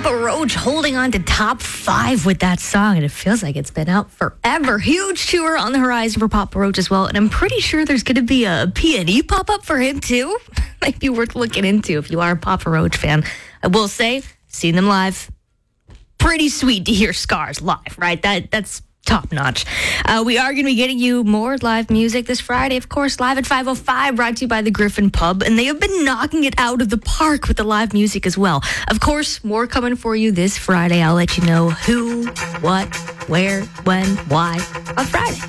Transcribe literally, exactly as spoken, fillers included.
Papa Roach holding on to top five with that song, and it feels like it's been out forever. Huge tour on the horizon for Papa Roach as well, and I'm pretty sure there's going to be a P and E pop-up for him too. Might be worth looking into if you are a Papa Roach fan. I will say, seen them live. Pretty sweet to hear Scars live, right? That That's top notch. Uh, we are going to be getting you more live music this Friday, of course, live at five oh five, brought to you by the Griffin Pub, and they have been knocking it out of the park with the live music as well. Of course, more coming for you this Friday. I'll let you know who, what, where, when, why on Friday.